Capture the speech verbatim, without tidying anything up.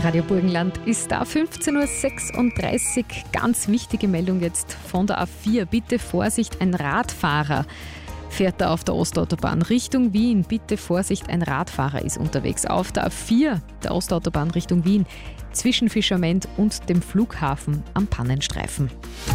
Radio Burgenland ist da, fünfzehn Uhr sechsunddreißig. Ganz wichtige Meldung jetzt von der A vier. Bitte Vorsicht, ein Radfahrer fährt da auf der Ostautobahn Richtung Wien. Bitte Vorsicht, ein Radfahrer ist unterwegs. Auf der A vier, der Ostautobahn Richtung Wien, zwischen Fischerment und dem Flughafen am Pannenstreifen.